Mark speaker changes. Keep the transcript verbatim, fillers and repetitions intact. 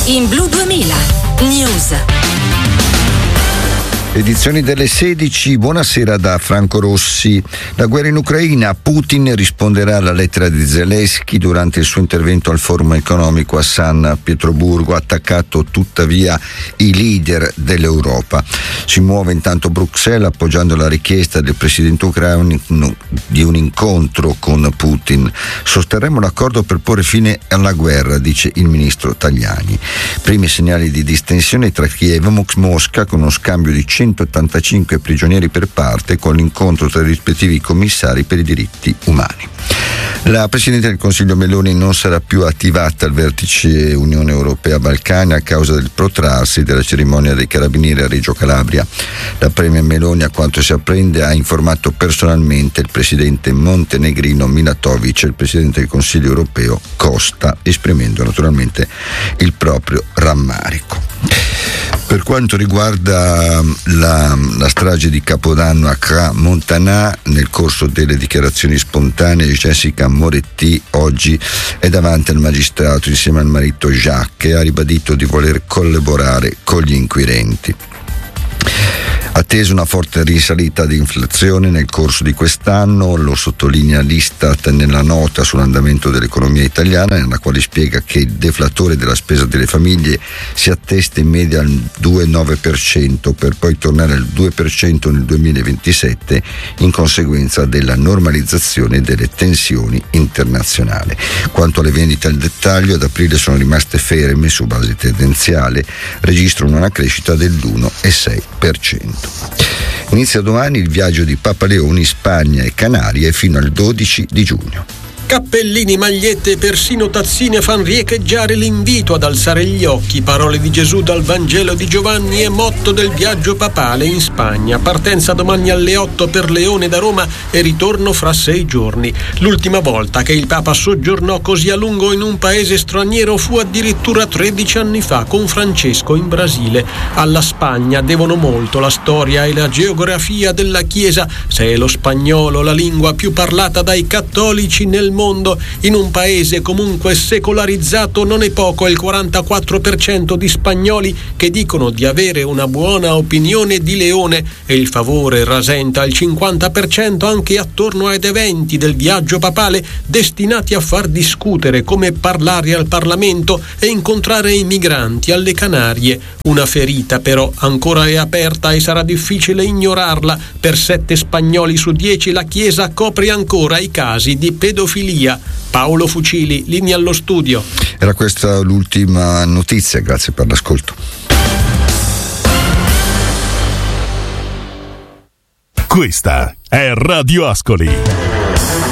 Speaker 1: in Blu duemila News.
Speaker 2: Edizioni delle sedici, buonasera da Franco Rossi. La guerra in Ucraina, Putin risponderà alla lettera di Zelensky durante il suo intervento al forum economico a San Pietroburgo, ha attaccato tuttavia i leader dell'Europa. Si muove intanto Bruxelles appoggiando la richiesta del presidente ucraino di un incontro con Putin. Sosterremo l'accordo per porre fine alla guerra, dice il ministro Tajani. Primi segnali di distensione tra Kiev e Mosca con uno scambio di centottantacinque prigionieri per parte con l'incontro tra i rispettivi commissari per i diritti umani. La Presidente del Consiglio Meloni non sarà più attivata al vertice Unione Europea-Balcani a causa del protrarsi della cerimonia dei Carabinieri a Reggio Calabria. La Premier Meloni, a quanto si apprende, ha informato personalmente il Presidente montenegrino Milatovic e il Presidente del Consiglio Europeo Costa, esprimendo naturalmente il proprio rammarico. Per quanto riguarda la, la strage di Capodanno a Crans-Montana, nel corso delle dichiarazioni spontanee Jessica Moretti oggi è davanti al magistrato insieme al marito Jacques e ha ribadito di voler collaborare con gli inquirenti. Attesa una forte risalita di inflazione nel corso di quest'anno, lo sottolinea l'Istat nella nota sull'andamento dell'economia italiana, nella quale spiega che il deflatore della spesa delle famiglie si attesta in media al due virgola nove per cento per poi tornare al due per cento nel duemilaventisette in conseguenza della normalizzazione delle tensioni internazionali. Quanto alle vendite al dettaglio, ad aprile sono rimaste ferme su base tendenziale, registrano una crescita dell'uno virgola sei per cento. Inizia domani il viaggio di Papa Leone in Spagna e Canarie fino al dodici di giugno.
Speaker 3: Cappellini, magliette e persino tazzine fan riecheggiare l'invito ad alzare gli occhi. Parole di Gesù dal Vangelo di Giovanni e motto del viaggio papale in Spagna. Partenza domani alle otto per Leone da Roma e ritorno fra sei giorni. L'ultima volta che il Papa soggiornò così a lungo in un paese straniero fu addirittura tredici anni fa con Francesco in Brasile. Alla Spagna devono molto la storia e la geografia della Chiesa, se è lo spagnolo la lingua più parlata dai cattolici nel mondo. In un paese comunque secolarizzato non è poco il quarantaquattro per cento di spagnoli che dicono di avere una buona opinione di Leone e il favore rasenta il cinquanta per cento anche attorno ad eventi del viaggio papale destinati a far discutere come parlare al Parlamento e incontrare i migranti alle Canarie. Una ferita però ancora è aperta e sarà difficile ignorarla. Per sette spagnoli su dieci la Chiesa copre ancora i casi di pedofilia. Paolo Fucili, linea allo studio.
Speaker 2: Era questa l'ultima notizia, grazie per l'ascolto.
Speaker 4: Questa è Radio Ascoli.